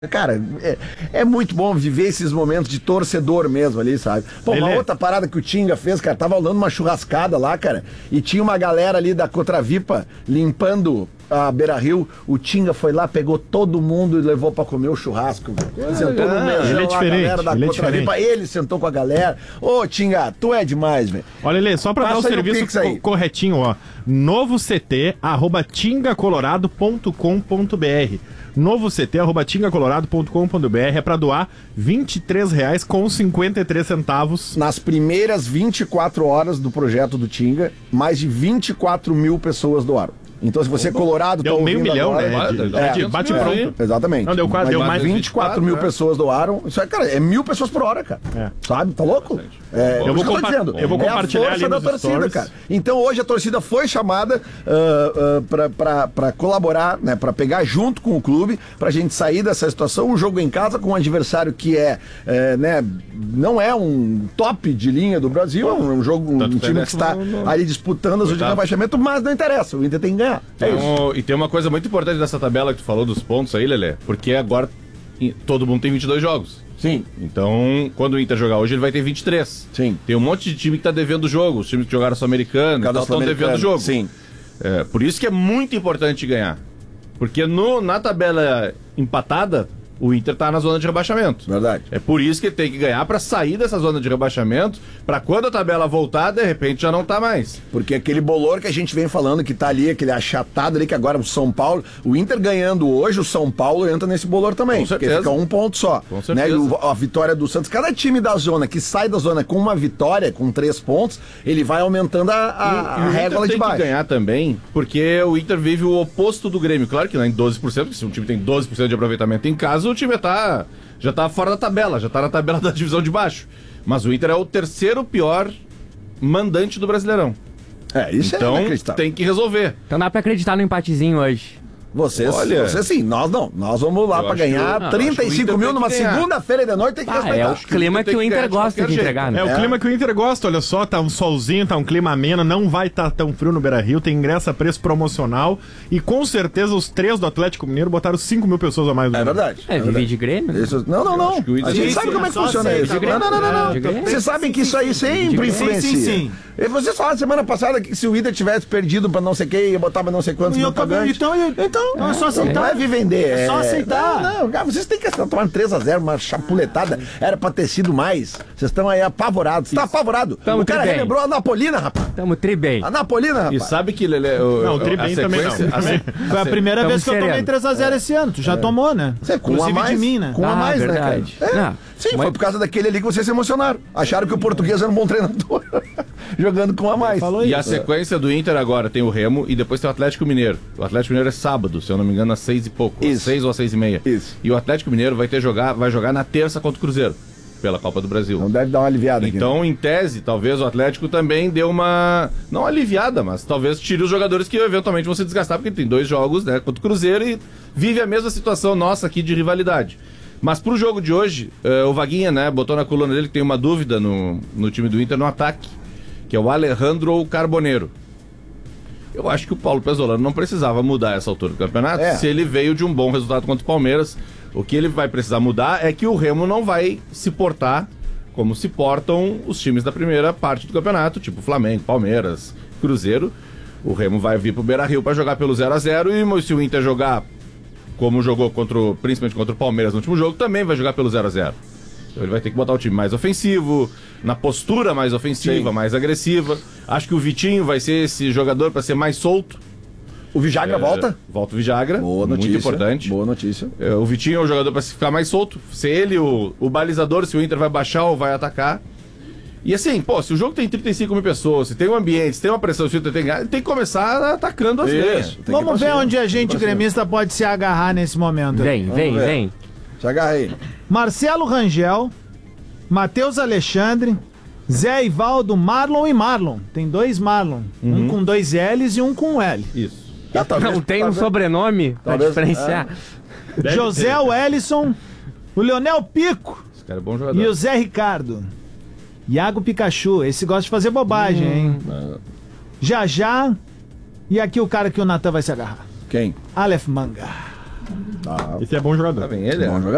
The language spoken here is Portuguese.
Cara, é muito bom viver esses momentos de torcedor mesmo ali, sabe? Pô, uma outra parada que o Tinga fez, cara, tava rolando uma churrascada lá, cara, e tinha uma galera ali da Cotravipa limpando a Beira-Rio. O Tinga foi lá, pegou todo mundo e levou pra comer o churrasco. Sentou no meio, ele é diferente, galera da Cotravipa, ele sentou com a galera. Ô, Tinga, tu é demais, velho. Olha, Lelê, só pra dar o serviço corretinho, ó. Novo CT, @tingacolorado.com.br. Novo CT, @tingacolorado.com.br. É pra doar R$23,53. Nas primeiras 24 horas do projeto do Tinga, mais de 24 mil pessoas doaram. Então, se você é colorado... Deu meio milhão, né? Bate pronto. Exatamente. Não, deu quase, deu mais 24 mil pessoas doaram. Isso é, cara, é 1.000 pessoas por hora, cara. Sabe? Tá louco? Eu vou compartilhar a força da torcida, cara. Então, hoje a torcida foi chamada pra colaborar, né? Pra pegar junto com o clube, pra gente sair dessa situação. Um jogo em casa com um adversário que né? Não é um top de linha do Brasil. É um jogo, um time que está ali disputando as últimas rebaixamento, mas não interessa. O Inter tem que ganhar. E tem uma coisa muito importante dessa tabela que tu falou dos pontos aí, Lelê, porque agora todo mundo tem 22 jogos. Sim. Então, quando o Inter jogar hoje, ele vai ter 23. Sim. Tem um monte de time que tá devendo jogo. Os times que jogaram Sul-Americano estão devendo jogo. Sim. Por isso que é muito importante ganhar. Porque na tabela empatada, o Inter tá na zona de rebaixamento. Verdade. É por isso que ele tem que ganhar pra sair dessa zona de rebaixamento, pra quando a tabela voltar, de repente já não tá mais. Porque aquele bolor que a gente vem falando que tá ali, aquele achatado ali, que agora o São Paulo, o Inter ganhando hoje, o São Paulo entra nesse bolor também. Com certeza. Porque fica um ponto só. Com certeza. Né? A vitória do Santos, cada time da zona que sai da zona com uma vitória, com 3 pontos, ele vai aumentando a régua de baixo. Tem que ganhar também, porque o Inter vive o oposto do Grêmio. Claro que não em 12%, porque se um time tem 12% de aproveitamento em casa, o time já tá fora da tabela, já tá na tabela da divisão de baixo. Mas o Inter é o terceiro pior mandante do Brasileirão. Isso então, é inacreditável. Tem que resolver. Então dá pra acreditar no empatezinho hoje. Vocês sim, nós não. Nós vamos lá pra ganhar 35 mil numa segunda-feira de noite, tem que respeitar. É o clima que o Inter gosta de entregar, né? É o clima que o Inter gosta, olha só, tá um solzinho, tá um clima ameno, não vai estar tão frio no Beira-Rio, tem ingresso a preço promocional e com certeza os 3 do Atlético Mineiro botaram 5 mil pessoas a mais. É verdade. Viver de Grêmio? Né? Não. A gente sabe como é que funciona isso. Não. Vocês sabem que isso aí sempre influencia. Sim. E vocês falaram semana passada que se o Inter tivesse perdido pra não sei quem, ia botar pra não sei quantos mil pagantes. Então é só aceitar. Não é vir vender. É só aceitar. Não, cara, vocês têm que tomar 3-0, uma chapuletada. Era pra ter sido mais. Vocês estão aí apavorados. Você tá apavorado. O cara relembrou a Napolina, rapaz. Tamo tri bem. A Napolina, rapaz. E sabe que, Lelê... Não, tri bem também não. Foi a primeira vez que eu tomei 3-0 esse ano. Tu já tomou, né? Com a mais, de mim, né? Com a mais, verdade. Né, cara? Sim, foi por causa daquele ali que vocês se emocionaram. Acharam que o português era um bom treinador. Jogando com a mais. E a sequência do Inter agora tem o Remo e depois tem o Atlético Mineiro. O Atlético Mineiro é sábado, se eu não me engano, às 6 e pouco. Isso. 6 ou às 6 e meia. Isso. E o Atlético Mineiro vai jogar na terça contra o Cruzeiro, pela Copa do Brasil. Não deve dar uma aliviada aqui. Então, em tese, talvez o Atlético também dê uma... Não aliviada, mas talvez tire os jogadores que eventualmente vão se desgastar, porque tem 2 jogos, né, contra o Cruzeiro e vive a mesma situação nossa aqui de rivalidade. Mas pro jogo de hoje, o Vaguinha, né, botou na coluna dele que tem uma dúvida no time do Inter no ataque, que é o Alejandro Carboneiro. Eu acho que o Paulo Pezzolano não precisava mudar essa altura do campeonato, se ele veio de um bom resultado contra o Palmeiras. O que ele vai precisar mudar é que o Remo não vai se portar como se portam os times da primeira parte do campeonato, tipo Flamengo, Palmeiras, Cruzeiro. O Remo vai vir pro Beira-Rio para jogar pelo 0-0 e se o Inter jogar como jogou principalmente contra o Palmeiras no último jogo, também vai jogar pelo 0-0. Então ele vai ter que botar o time mais ofensivo, na postura mais ofensiva, mais agressiva. Acho que o Vitinho vai ser esse jogador para ser mais solto. O Vijagra volta? Volta o Vijagra. Boa notícia. Muito importante. Boa notícia. O Vitinho é o jogador para ficar mais solto. Ser ele o balizador, se o Inter vai baixar ou vai atacar. E assim, se o jogo tem 35 mil pessoas, se tem um ambiente, se tem uma pressão, se o Inter tem que começar atacando as linhas. Vamos ver onde a gente gremista pode se agarrar nesse momento. Vem. Se agarra aí. Marcelo Rangel, Matheus Alexandre, Zé Ivaldo, Marlon e Marlon. Tem 2 Marlon. Um com 2 L's e um com um L. Isso. Não tem um sobrenome pra diferenciar. José Wellison, o Leonel Pico. Esse cara é bom jogador. E o Zé Ricardo. Iago Pikachu. Esse gosta de fazer bobagem, hein? Já. E aqui o cara que o Natan vai se agarrar. Quem? Aleph Manga. Esse é bom jogador. Tá bem, ele Bom jogador.